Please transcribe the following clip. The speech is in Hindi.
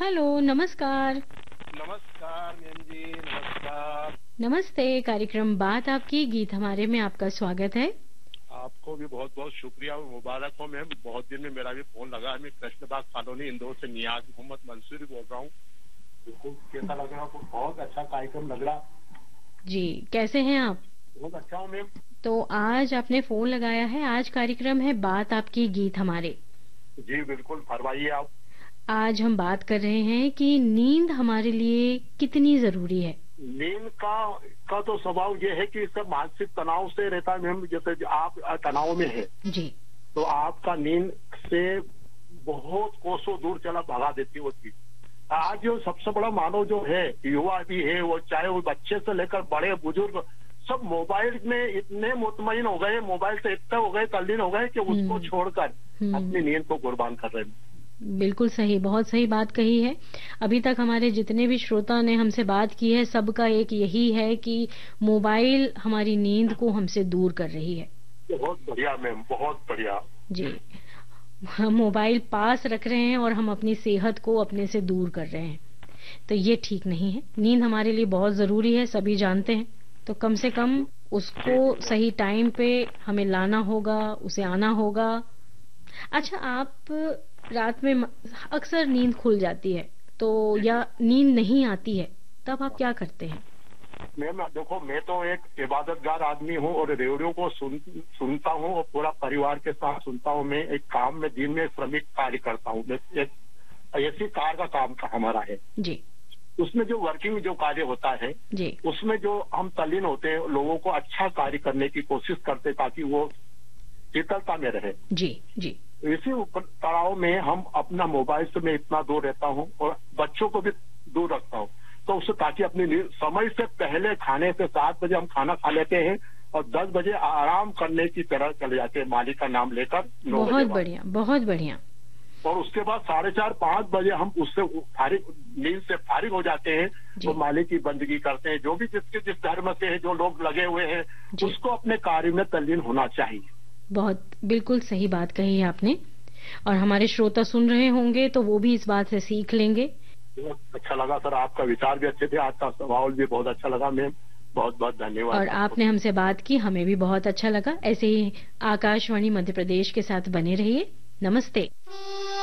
हेलो, नमस्कार। नमस्कार मैम जी, नमस्कार। नमस्ते, कार्यक्रम बात आपकी गीत हमारे में आपका स्वागत है। आपको भी बहुत बहुत शुक्रिया और मुबारक हो मैम। बहुत दिन में मेरा भी फोन लगा है। मैं कृष्णबाग कॉलोनी इंदौर से नियाज मोहम्मद मंसूरी बोल रहा हूँ। बिल्कुल कैसा लग रहा है? बहुत अच्छा कार्यक्रम लग रहा। जी, कैसे हैं आप? बहुत अच्छा हूँ मैम। तो आज आपने फोन लगाया है, आज कार्यक्रम है बात आपकी गीत हमारे। जी बिल्कुल, फरमाइए आप। आज हम बात कर रहे हैं कि नींद हमारे लिए कितनी जरूरी है। नींद का तो स्वभाव ये है कि इसका मानसिक तनाव से रहता है मैम। जैसे आप तनाव में है जी। तो आपका नींद से बहुत कोसों दूर चला भगा देती होती। आज जो सबसे बड़ा मानव जो है, युवा भी है, वो चाहे वो बच्चे से लेकर बड़े बुजुर्ग, सब मोबाइल में इतने मुतमईन हो गए, मोबाइल से इतने हो गए, तल्लीन हो गए कि उसको छोड़कर अपनी नींद को कुर्बान कर रहे हैं। बिल्कुल सही, बहुत सही बात कही है। अभी तक हमारे जितने भी श्रोता ने हमसे बात की है, सबका एक यही है कि मोबाइल हमारी नींद को हमसे दूर कर रही है। बहुत बढ़िया मैम, बहुत बढ़िया जी। हम मोबाइल पास रख रहे हैं और हम अपनी सेहत को अपने से दूर कर रहे हैं, तो ये ठीक नहीं है। नींद हमारे लिए बहुत जरूरी है, सभी जानते हैं। तो कम से कम उसको सही टाइम पे हमें लाना होगा, उसे आना होगा। अच्छा, आप रात में अक्सर नींद खुल जाती है तो या नींद नहीं आती है, तब आप क्या करते हैं? मैम देखो, मैं तो एक इबादतगार आदमी हूँ और रेडियो को सुनता हूँ और पूरा परिवार के साथ सुनता हूँ। मैं एक काम में दिन में श्रमिक कार्य करता हूँ। एक ऐसी कार का काम का हमारा है जी। उसमें जो वर्किंग जो कार्य होता है जी। उसमें जो हम तल्लीन होते हैं, लोगों को अच्छा कार्य करने की कोशिश करते हैं ताकि वो शीतलता में रहे। जी। जी। इसी तनाव में हम अपना मोबाइल से मैं इतना दूर रहता हूँ और बच्चों को भी दूर रखता हूँ, तो उससे ताकि अपनी समय से पहले खाने से 7 बजे हम खाना खा लेते हैं और 10 बजे आराम करने की तरह चले जाते हैं, मालिक का नाम लेकर। बहुत बढ़िया, बहुत बढ़िया। और उसके बाद 4:30-5 बजे हम उससे नींद से फारिग हो जाते हैं तो मालिक की बंदगी करते हैं। जो भी जिस धर्म से है, जो लोग लगे हुए हैं, उसको अपने कार्य में तल्लीन होना चाहिए। बहुत बिल्कुल सही बात कही है आपने, और हमारे श्रोता सुन रहे होंगे तो वो भी इस बात से सीख लेंगे। अच्छा लगा सर, आपका विचार भी अच्छे थे, आपका सवाल भी बहुत अच्छा लगा मैम। बहुत बहुत धन्यवाद। और आपने हमसे बात की, हमें भी बहुत अच्छा लगा। ऐसे ही आकाशवाणी मध्य प्रदेश के साथ बने रहिए। नमस्ते।